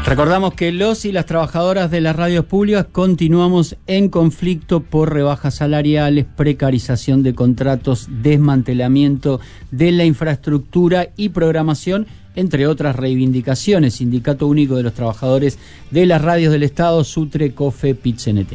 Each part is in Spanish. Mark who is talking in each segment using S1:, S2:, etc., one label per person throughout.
S1: Recordamos que los y las trabajadoras de las radios públicas continuamos en conflicto por rebajas salariales, precarización de contratos, desmantelamiento de la infraestructura y programación, entre otras reivindicaciones. Sindicato Único de los Trabajadores de las Radios del Estado, SUTRE, COFE, PIT-CNT.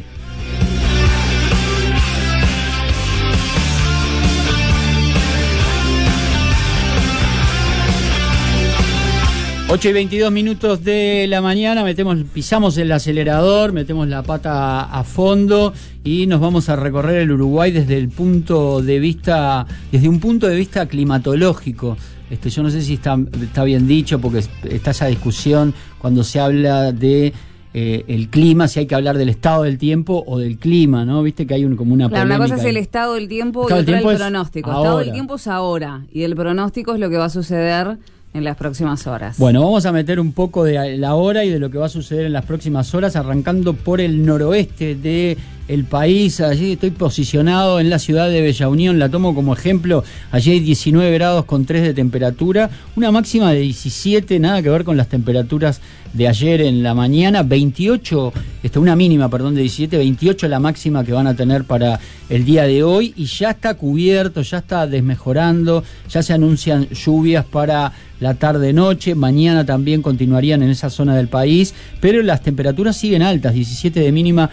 S1: Ocho y 22 minutos de la mañana, pisamos el acelerador, metemos la pata a fondo y nos vamos a recorrer el Uruguay desde un punto de vista climatológico. Yo no sé si está bien dicho, porque está esa discusión cuando se habla de el clima, si hay que hablar del estado del tiempo o del clima, ¿no? Viste que hay como una polémica.
S2: Una cosa es el estado del tiempo y otra el pronóstico. El estado del tiempo es ahora y el pronóstico es lo que va a suceder en las próximas horas. Bueno,
S1: vamos a meter un poco de la hora y de lo que va a suceder en las próximas horas, arrancando por el noroeste del país. Allí estoy posicionado en la ciudad de Bella Unión, la tomo como ejemplo. Allí hay 19 grados con 3 de temperatura, una máxima de 17, nada que ver con las temperaturas de ayer en la mañana, 28, una mínima, perdón, de 17, 28 la máxima que van a tener para el día de hoy, y ya está cubierto, ya está desmejorando, ya se anuncian lluvias para la tarde-noche, mañana también continuarían en esa zona del país, pero las temperaturas siguen altas, 17 de mínima,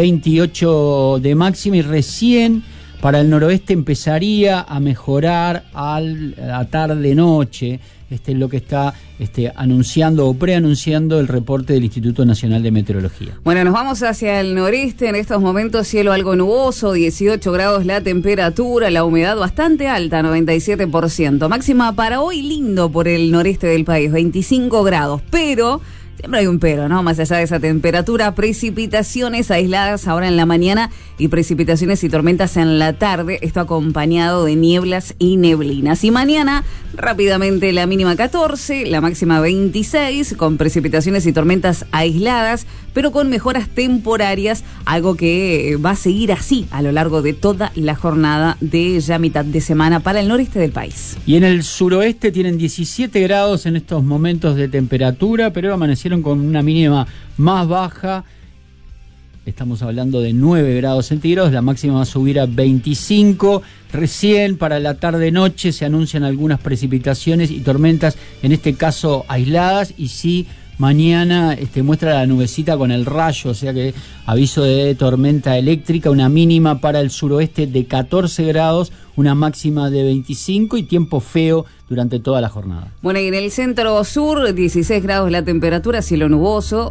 S1: 28 de máxima, y recién para el noroeste empezaría a mejorar a la tarde-noche, lo que está anunciando o preanunciando el reporte del Instituto Nacional de Meteorología.
S2: Bueno, nos vamos hacia el noreste, en estos momentos cielo algo nuboso, 18 grados la temperatura, la humedad bastante alta, 97%. Máxima para hoy lindo por el noreste del país, 25 grados, pero siempre hay un pero, ¿no? Más allá de esa temperatura, precipitaciones aisladas ahora en la mañana y precipitaciones y tormentas en la tarde, esto acompañado de nieblas y neblinas. Y mañana, rápidamente, la mínima 14, la máxima 26, con precipitaciones y tormentas aisladas, pero con mejoras temporarias, algo que va a seguir así a lo largo de toda la jornada de ya mitad de semana para el noreste del país.
S1: Y en el suroeste tienen 17 grados en estos momentos de temperatura, pero amanecieron con una mínima más baja. Estamos hablando de 9 grados centígrados, la máxima va a subir a 25. Recién para la tarde-noche se anuncian algunas precipitaciones y tormentas, en este caso aisladas, y sí, mañana muestra la nubecita con el rayo, o sea que aviso de tormenta eléctrica, una mínima para el suroeste de 14 grados, una máxima de 25 y tiempo feo durante toda la jornada.
S2: Bueno, y en el centro sur, 16 grados la temperatura, cielo nuboso,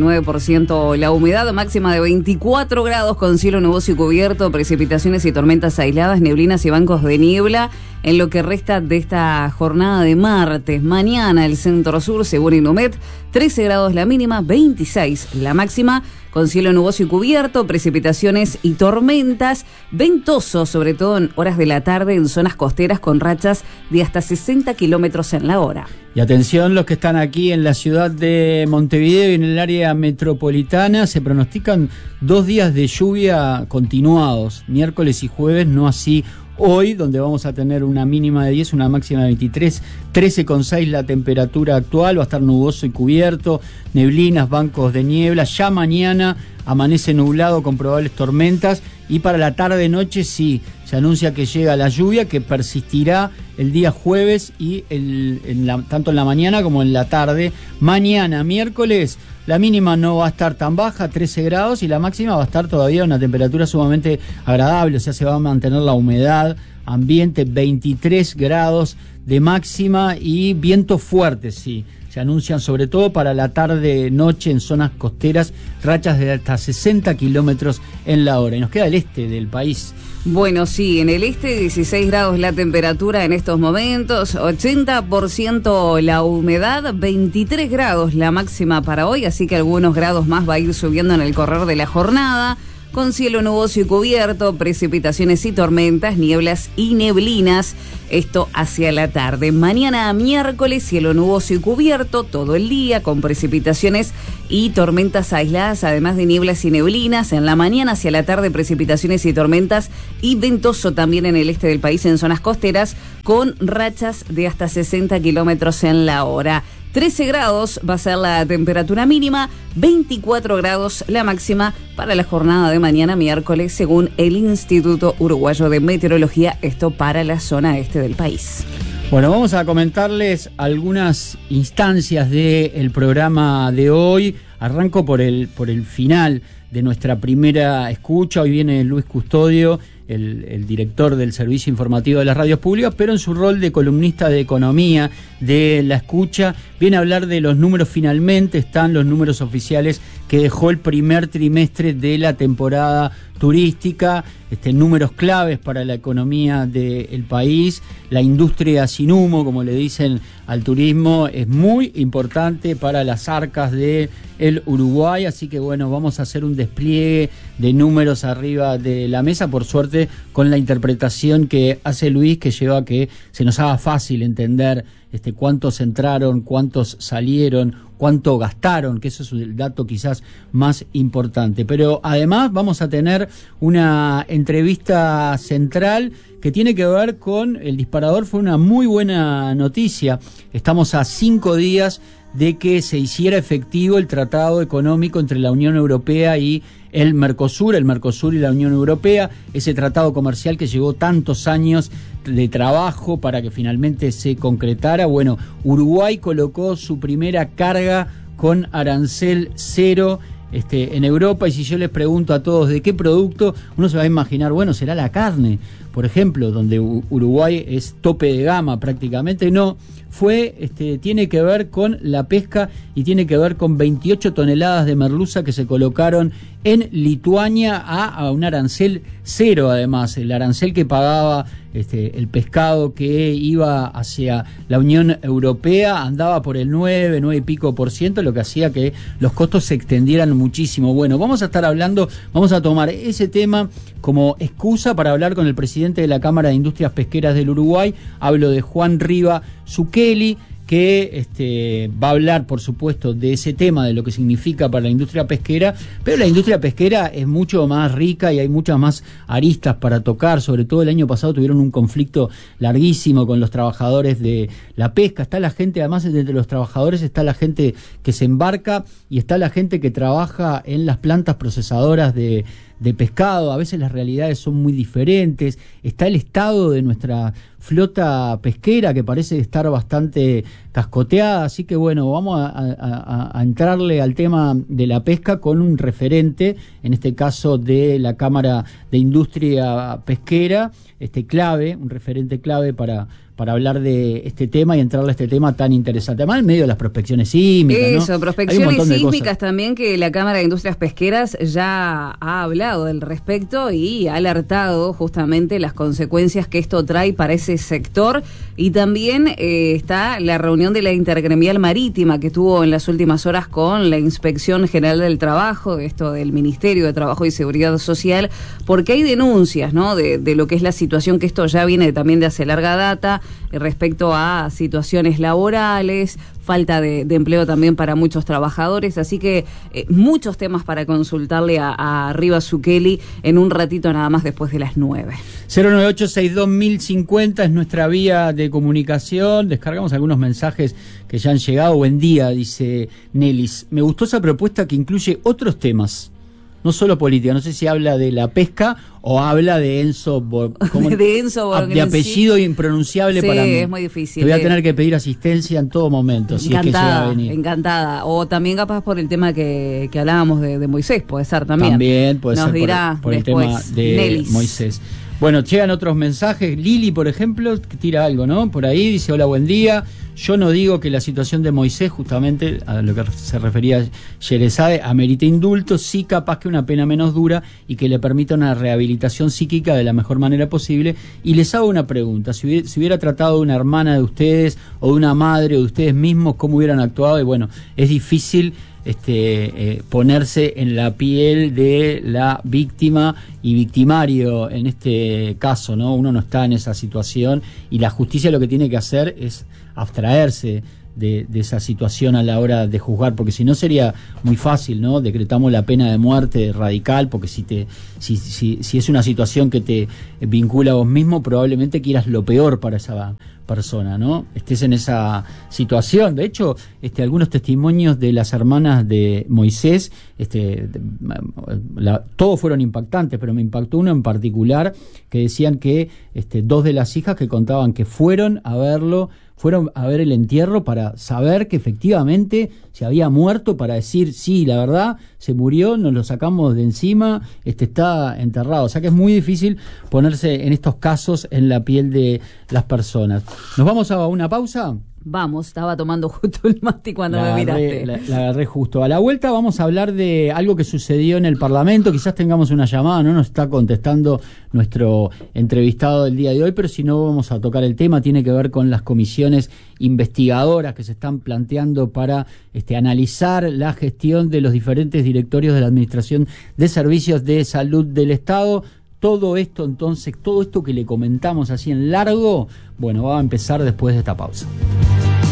S2: 89% la humedad, máxima de 24 grados con cielo nuboso y cubierto, precipitaciones y tormentas aisladas, neblinas y bancos de niebla en lo que resta de esta jornada de martes. Mañana el centro sur, según Inumet, 13 grados la mínima, 26 la máxima, con cielo nuboso y cubierto, precipitaciones y tormentas, ventoso, sobre todo en horas de la tarde en zonas costeras con rachas de hasta 60 kilómetros en la hora.
S1: Y atención los que están aquí en la ciudad de Montevideo y en el área metropolitana, se pronostican 2 días de lluvia continuados, miércoles y jueves, no así hoy, donde vamos a tener una mínima de 10, una máxima de 23, 13,6 la temperatura actual, va a estar nuboso y cubierto, neblinas, bancos de niebla. Ya mañana amanece nublado con probables tormentas, y para la tarde-noche sí, se anuncia que llega la lluvia, que persistirá el día jueves y tanto en la mañana como en la tarde. Mañana, miércoles, la mínima no va a estar tan baja, 13 grados, y la máxima va a estar todavía a una temperatura sumamente agradable, o sea, se va a mantener la humedad ambiente, 23 grados de máxima y viento fuerte, sí. Se anuncian sobre todo para la tarde-noche en zonas costeras rachas de hasta 60 kilómetros en la hora. Y nos queda el este del país.
S2: Bueno, sí, en el este 16 grados la temperatura en estos momentos, 80% la humedad, 23 grados la máxima para hoy, así que algunos grados más va a ir subiendo en el correr de la jornada, con cielo nuboso y cubierto, precipitaciones y tormentas, nieblas y neblinas, esto hacia la tarde. Mañana miércoles, cielo nuboso y cubierto todo el día, con precipitaciones y tormentas aisladas, además de nieblas y neblinas. En la mañana hacia la tarde, precipitaciones y tormentas, y ventoso también en el este del país en zonas costeras, con rachas de hasta 60 kilómetros en la hora. 13 grados va a ser la temperatura mínima, 24 grados la máxima para la jornada de mañana miércoles, según el Instituto Uruguayo de Meteorología, esto para la zona este del país.
S1: Bueno, vamos a comentarles algunas instancias del programa de hoy. Arranco por el final de nuestra primera escucha. Hoy viene Luis Custodio, el director del Servicio Informativo de las Radios Públicas, pero en su rol de columnista de economía de la escucha, viene a hablar de los números. Finalmente están los números oficiales que dejó el primer trimestre de la temporada turística, números claves para la economía del país. La industria sin humo, como le dicen al turismo, es muy importante para las arcas del Uruguay, así que bueno, vamos a hacer un despliegue de números arriba de la mesa, por suerte con la interpretación que hace Luis, que lleva a que se nos haga fácil entender cuántos entraron, cuántos salieron, cuánto gastaron, que eso es el dato quizás más importante. Pero además vamos a tener una entrevista central que tiene que ver con el disparador. Fue una muy buena noticia. Estamos a 5 días de que se hiciera efectivo el tratado económico entre la Unión Europea y el Mercosur y la Unión Europea, ese tratado comercial que llevó tantos años de trabajo para que finalmente se concretara. Bueno, Uruguay colocó su primera carga con arancel cero en Europa, y si yo les pregunto a todos de qué producto, uno se va a imaginar, bueno, será la carne, por ejemplo, donde Uruguay es tope de gama prácticamente. No, tiene que ver con la pesca y tiene que ver con 28 toneladas de merluza que se colocaron en Lituania a un arancel cero. Además, el arancel que pagaba el pescado que iba hacia la Unión Europea andaba por el 9 y pico %, lo que hacía que los costos se extendieran muchísimo. Bueno, vamos a tomar ese tema como excusa para hablar con el presidente de la Cámara de Industrias Pesqueras del Uruguay. Hablo de Juan Riva Zucchelli, que va a hablar, por supuesto, de ese tema, de lo que significa para la industria pesquera, pero la industria pesquera es mucho más rica y hay muchas más aristas para tocar. Sobre todo el año pasado tuvieron un conflicto larguísimo con los trabajadores de la pesca. Está la gente, además, entre los trabajadores está la gente que se embarca y está la gente que trabaja en las plantas procesadoras de pescado. A veces las realidades son muy diferentes. Está el estado de nuestra flota pesquera, que parece estar bastante cascoteada, así que bueno, vamos a entrarle al tema de la pesca con un referente, en este caso de la Cámara de Industria Pesquera, un referente clave para hablar de este tema y entrarle a este tema tan interesante. Además, en medio de las prospecciones sísmicas, ¿no?
S2: Prospecciones sísmicas también, que la Cámara de Industrias Pesqueras ya ha hablado del respecto y ha alertado justamente las consecuencias que esto trae para ese sector. Y también está la reunión de la Intergremial Marítima que tuvo en las últimas horas con la Inspección General del Trabajo, esto del Ministerio de Trabajo y Seguridad Social, porque hay denuncias, ¿no?, de lo que es la situación, que esto ya viene también de hace larga data, respecto a situaciones laborales, falta de empleo también para muchos trabajadores, así que muchos temas para consultarle a Riva Zucchelli en un ratito nada más después de las 9.
S1: 098-62-1050 es nuestra vía de comunicación. Descargamos algunos mensajes que ya han llegado. Buen día, dice Nelis. Me gustó esa propuesta que incluye otros temas, no solo política. No sé si habla de la pesca o habla de Enzo de apellido impronunciable, sí, para mí.
S2: Es muy difícil.
S1: Te voy a tener que pedir asistencia en todo momento, si es que llega a venir.
S2: Encantada. O también capaz por el tema que hablábamos de Moisés, puede ser también.
S1: También puede
S2: Nos
S1: ser
S2: dirá
S1: por el tema de
S2: Nelis.
S1: Moisés. Bueno, llegan otros mensajes. Lili, por ejemplo, que tira algo, ¿no? Por ahí dice: hola, buen día. Yo no digo que la situación de Moisés, justamente a lo que se refería Sherezade, amerite indulto, sí capaz que una pena menos dura y que le permita una rehabilitación psíquica de la mejor manera posible. Y les hago una pregunta: si hubiera tratado de una hermana de ustedes o de una madre o de ustedes mismos, ¿cómo hubieran actuado? Y bueno, es difícil ponerse en la piel de la víctima y victimario en este caso, ¿no? Uno no está en esa situación y la justicia lo que tiene que hacer es abstraerse de esa situación a la hora de juzgar, porque si no sería muy fácil, ¿no? Decretamos la pena de muerte radical, porque si es una situación que te vincula a vos mismo, probablemente quieras lo peor para esa persona, ¿no? Estés en esa situación. De hecho, algunos testimonios de las hermanas de Moisés, todos fueron impactantes, pero me impactó uno en particular que decían que 2 de las hijas que contaban que fueron a ver el entierro para saber que efectivamente se había muerto, para decir, sí, la verdad, se murió, nos lo sacamos de encima, está enterrado. O sea que es muy difícil ponerse en estos casos en la piel de las personas. ¿Nos vamos a una pausa?
S2: Vamos, estaba tomando justo el mate cuando me miraste.
S1: La agarré justo. A la vuelta vamos a hablar de algo que sucedió en el Parlamento. Quizás tengamos una llamada, no nos está contestando nuestro entrevistado del día de hoy, pero si no vamos a tocar el tema. Tiene que ver con las comisiones investigadoras que se están planteando para analizar la gestión de los diferentes directorios de la Administración de Servicios de Salud del Estado. Todo esto, entonces, todo esto que le comentamos así en largo, bueno, va a empezar después de esta pausa.